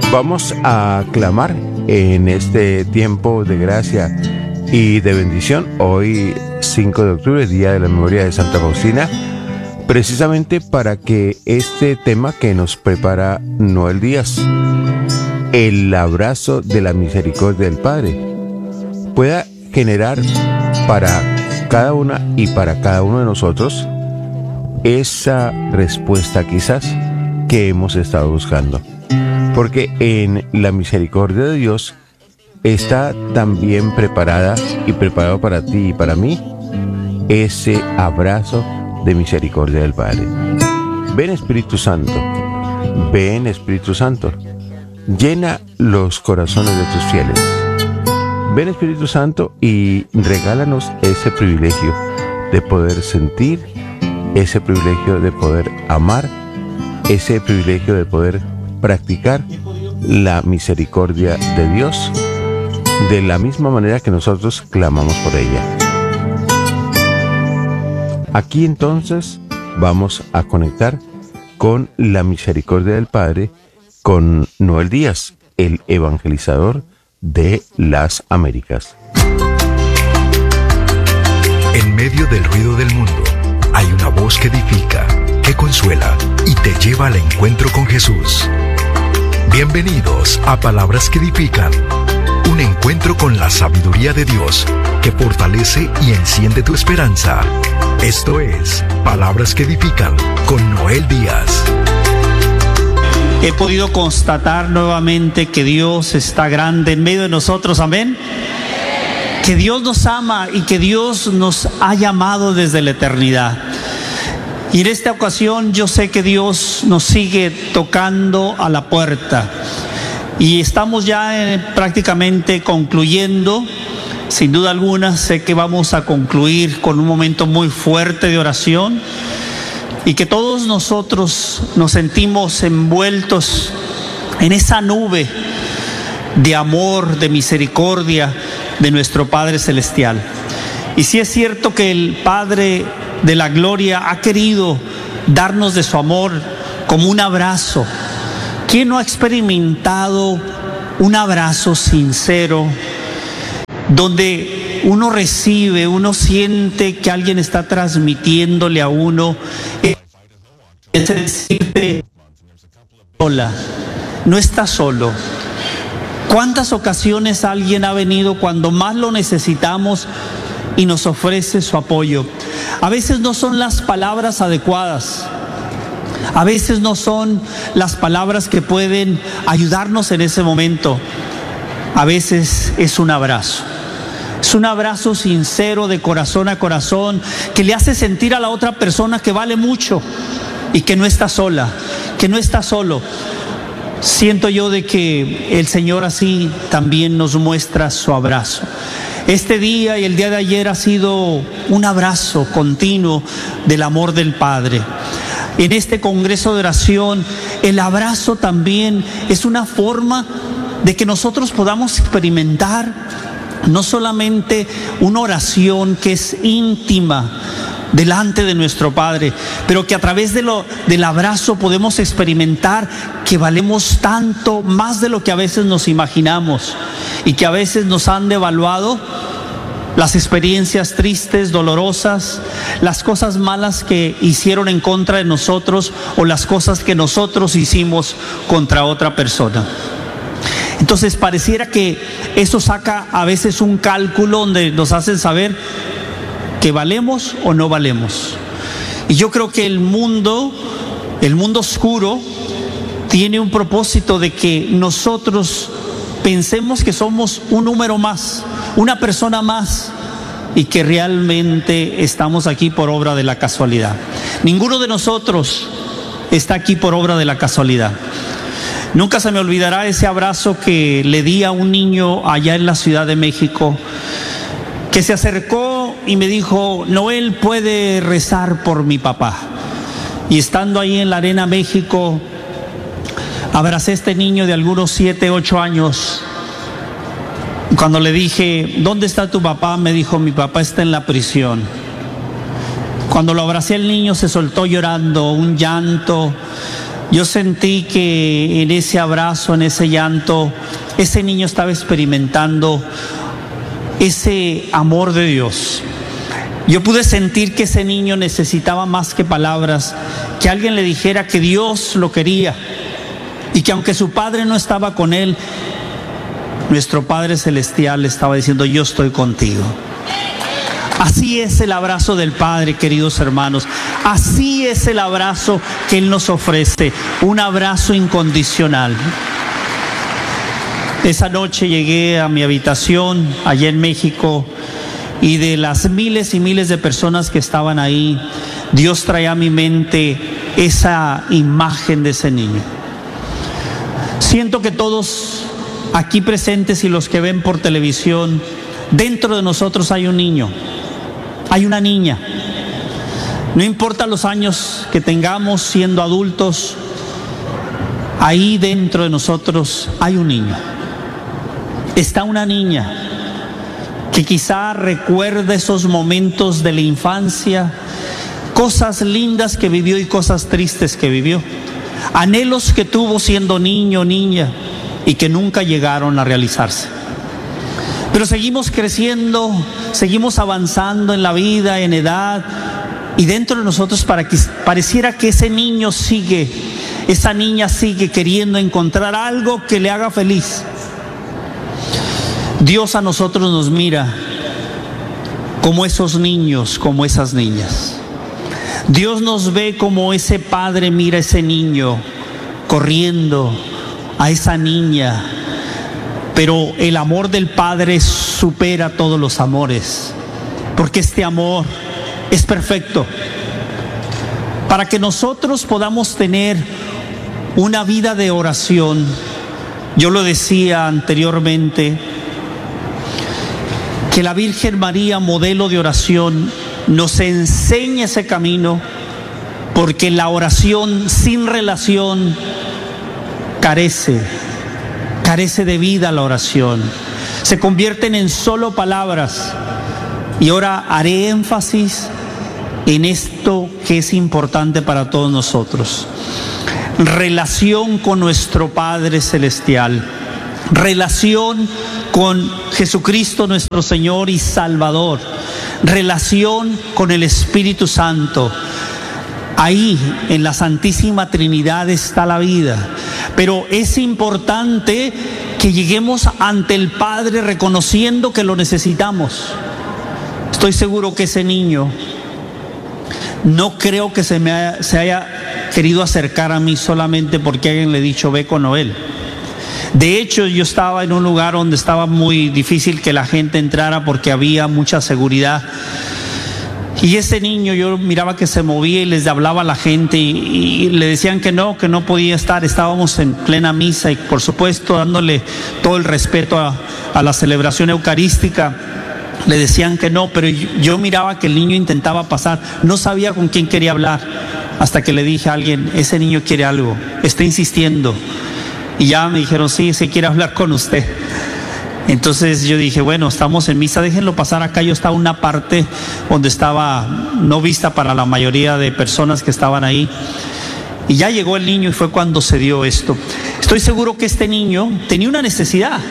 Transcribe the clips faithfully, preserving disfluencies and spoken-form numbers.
Vamos a clamar en este tiempo de gracia y de bendición, hoy cinco de octubre, Día de la Memoria de Santa Faustina, precisamente para que este tema que nos prepara Noel Díaz, el abrazo de la misericordia del Padre, pueda generar para cada una y para cada uno de nosotros esa respuesta quizás que hemos estado buscando. Porque en la misericordia de Dios está también preparada y preparado para ti y para mí ese abrazo de misericordia del Padre. Ven Espíritu Santo, ven Espíritu Santo, llena los corazones de tus fieles. Ven Espíritu Santo y regálanos ese privilegio de poder sentir, ese privilegio de poder amar, ese privilegio de poder practicar la misericordia de Dios de la misma manera que nosotros clamamos por ella. Aquí entonces vamos a conectar con la misericordia del Padre, con Noel Díaz, el evangelizador de las Américas. En medio del ruido del mundo hay una voz que edifica, que consuela y te lleva al encuentro con Jesús. Bienvenidos a Palabras que Edifican, un encuentro con la sabiduría de Dios que fortalece y enciende tu esperanza. Esto es Palabras que Edifican con Noel Díaz. He podido constatar nuevamente que Dios está grande en medio de nosotros, amén. Que Dios nos ama y que Dios nos ha llamado desde la eternidad. Y en esta ocasión yo sé que Dios nos sigue tocando a la puerta. Y estamos ya eh, prácticamente concluyendo. Sin duda alguna sé que vamos a concluir con un momento muy fuerte de oración. Y que todos nosotros nos sentimos envueltos en esa nube de amor, de misericordia de nuestro Padre Celestial. Y sí es cierto que el Padre de la Gloria ha querido darnos de su amor como un abrazo. ¿Quién no ha experimentado un abrazo sincero donde uno recibe, uno siente que alguien está transmitiéndole a uno ese decirte, hola, no estás solo? ¿Cuántas ocasiones alguien ha venido cuando más lo necesitamos y nos ofrece su apoyo? A veces no son las palabras adecuadas, a veces no son las palabras que pueden ayudarnos en ese momento, a veces es un abrazo. Es un abrazo sincero de corazón a corazón que le hace sentir a la otra persona que vale mucho y que no está sola, que no está solo. Siento yo de que el Señor así también nos muestra su abrazo. Este día y el día de ayer ha sido un abrazo continuo del amor del Padre. En este congreso de oración, el abrazo también es una forma de que nosotros podamos experimentar no solamente una oración que es íntima delante de nuestro Padre, pero que a través de lo, del abrazo podemos experimentar que valemos tanto más de lo que a veces nos imaginamos y que a veces nos han devaluado las experiencias tristes, dolorosas, las cosas malas que hicieron en contra de nosotros o las cosas que nosotros hicimos contra otra persona. Entonces pareciera que eso saca a veces un cálculo donde nos hacen saber que valemos o no valemos. Y yo creo que el mundo, el mundo oscuro, tiene un propósito de que nosotros pensemos que somos un número más, una persona más, y que realmente estamos aquí por obra de la casualidad. Ninguno de nosotros está aquí por obra de la casualidad. Nunca se me olvidará ese abrazo que le di a un niño allá en la Ciudad de México, que se acercó y me dijo: Noel, ¿puede rezar por mi papá? Y estando ahí en la Arena México, abracé a este niño de algunos siete, ocho años. Cuando le dije: ¿dónde está tu papá?, me dijo: mi papá está en la prisión. Cuando lo abracé al niño se soltó llorando, un llanto Yo sentí que en ese abrazo, en ese llanto, ese niño estaba experimentando ese amor de Dios. Yo pude sentir que ese niño necesitaba más que palabras, que alguien le dijera que Dios lo quería y que aunque su padre no estaba con él, nuestro Padre Celestial le estaba diciendo: yo estoy contigo. Así es el abrazo del Padre, queridos hermanos. Así es el abrazo que Él nos ofrece, un abrazo incondicional. Esa noche llegué a mi habitación allá en México y de las miles y miles de personas que estaban ahí, Dios traía a mi mente esa imagen de ese niño. Siento que todos aquí presentes y los que ven por televisión, dentro de nosotros hay un niño. Hay una niña. No importa los años que tengamos siendo adultos, ahí dentro de nosotros hay un niño. Está una niña que quizá recuerde esos momentos de la infancia, cosas lindas que vivió y cosas tristes que vivió, anhelos que tuvo siendo niño o niña y que nunca llegaron a realizarse. Pero seguimos creciendo, seguimos avanzando en la vida, en edad, y dentro de nosotros para que, pareciera que ese niño sigue, esa niña sigue queriendo encontrar algo que le haga feliz. Dios a nosotros nos mira como esos niños, como esas niñas. Dios nos ve como ese padre mira a ese niño corriendo, a esa niña. Pero el amor del Padre supera todos los amores, porque este amor es perfecto. Para que nosotros podamos tener una vida de oración, yo lo decía anteriormente, que la Virgen María, modelo de oración, nos enseña ese camino, porque la oración sin relación carece Carece de vida la oración. Se convierten en solo palabras. Y ahora haré énfasis en esto que es importante para todos nosotros. Relación con nuestro Padre Celestial. Relación con Jesucristo nuestro Señor y Salvador. Relación con el Espíritu Santo. Ahí, en la Santísima Trinidad, está la vida. Pero es importante que lleguemos ante el Padre reconociendo que lo necesitamos. Estoy seguro que ese niño no creo que se me haya, se haya querido acercar a mí solamente porque alguien le ha dicho ve con Noel. De hecho, yo estaba en un lugar donde estaba muy difícil que la gente entrara porque había mucha seguridad. Y ese niño, yo miraba que se movía y les hablaba a la gente y, y le decían que no, que no podía estar. Estábamos en plena misa y por supuesto dándole todo el respeto a, a la celebración eucarística. Le decían que no, pero yo, yo miraba que el niño intentaba pasar. No sabía con quién quería hablar hasta que le dije a alguien, ese niño quiere algo, está insistiendo. Y ya me dijeron, sí, sí quiere hablar con usted. Entonces yo dije, bueno, estamos en misa, déjenlo pasar acá. Yo estaba en una parte donde estaba no vista para la mayoría de personas que estaban ahí. Y ya llegó el niño y fue cuando se dio esto. Estoy seguro que este niño tenía una necesidad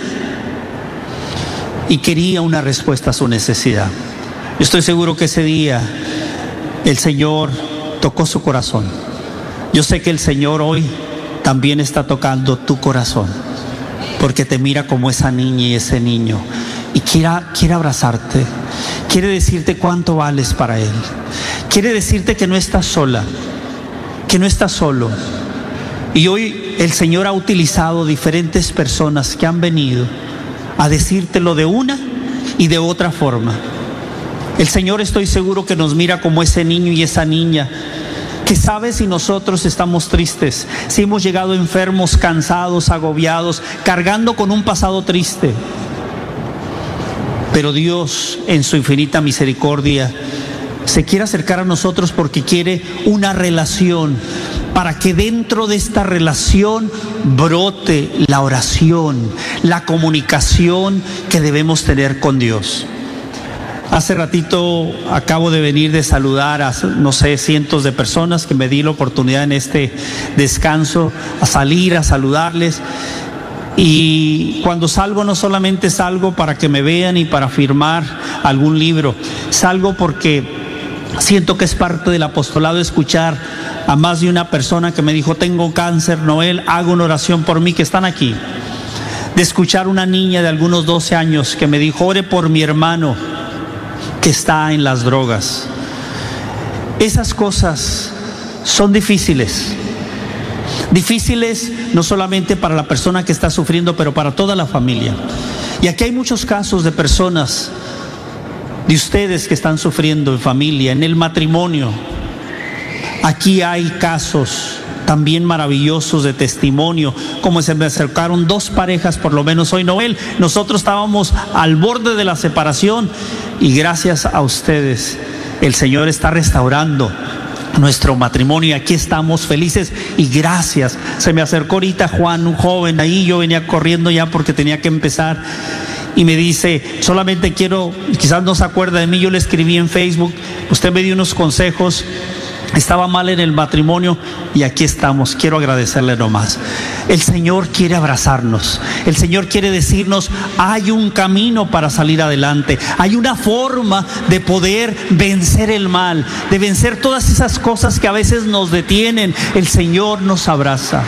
y quería una respuesta a su necesidad. Yo estoy seguro que ese día el Señor tocó su corazón. Yo sé que el Señor hoy también está tocando tu corazón, porque te mira como esa niña y ese niño y quiere, quiere abrazarte, quiere decirte cuánto vales para Él, quiere decirte que no estás sola, que no estás solo. Y hoy el Señor ha utilizado diferentes personas que han venido a decírtelo de una y de otra forma. El Señor, estoy seguro que nos mira como ese niño y esa niña que sabe si nosotros estamos tristes, si hemos llegado enfermos, cansados, agobiados, cargando con un pasado triste. Pero Dios, en su infinita misericordia, se quiere acercar a nosotros porque quiere una relación, para que dentro de esta relación brote la oración, la comunicación que debemos tener con Dios. Hace ratito acabo de venir de saludar a, no sé, cientos de personas que me di la oportunidad en este descanso a salir a saludarles. Y cuando salgo no solamente salgo para que me vean y para firmar algún libro, salgo porque siento que es parte del apostolado escuchar a más de una persona que me dijo: tengo cáncer, Noel, hago una oración por mí, que están aquí. De escuchar una niña de algunos doce años que me dijo: ore por mi hermano que está en las drogas. Esas cosas son difíciles. Difíciles no solamente para la persona que está sufriendo, pero para toda la familia. Y aquí hay muchos casos de personas, de ustedes que están sufriendo en familia, en el matrimonio. Aquí hay casos también maravillosos de testimonio, como se me acercaron dos parejas, por lo menos hoy, Noel. Nosotros estábamos al borde de la separación y gracias a ustedes el Señor está restaurando nuestro matrimonio y aquí estamos felices y gracias. Se me acercó ahorita Juan, un joven ahí, yo venía corriendo ya porque tenía que empezar y me dice: solamente quiero, quizás no se acuerda de mí, yo le escribí en Facebook, usted me dio unos consejos, estaba mal en el matrimonio y aquí estamos, quiero agradecerle nomás. El Señor quiere abrazarnos, el Señor quiere decirnos: hay un camino para salir adelante, hay una forma de poder vencer el mal, de vencer todas esas cosas que a veces nos detienen. El Señor nos abraza.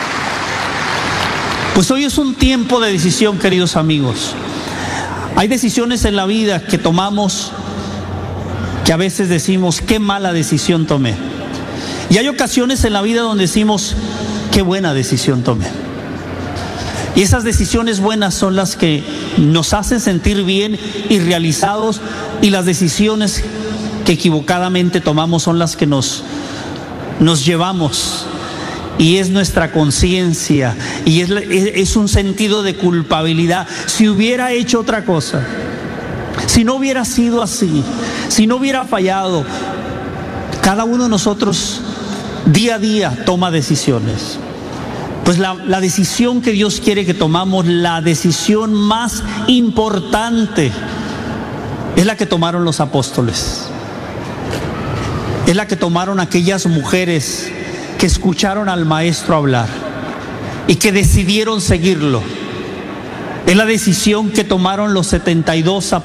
Pues hoy es un tiempo de decisión, queridos amigos. Hay decisiones en la vida que tomamos que a veces decimos: qué mala decisión tomé. Y hay ocasiones en la vida donde decimos: qué buena decisión tomé. Y esas decisiones buenas son las que nos hacen sentir bien y realizados, y las decisiones que equivocadamente tomamos son las que nos, nos llevamos. Y es nuestra conciencia, y es, es un sentido de culpabilidad. Si hubiera hecho otra cosa, si no hubiera sido así, si no hubiera fallado. Cada uno de nosotros día a día toma decisiones. Pues la, la decisión que Dios quiere que tomamos, la decisión más importante, es la que tomaron los apóstoles. Es la que tomaron aquellas mujeres que escucharon al Maestro hablar y que decidieron seguirlo. Es la decisión que tomaron los setenta y dos apóstoles.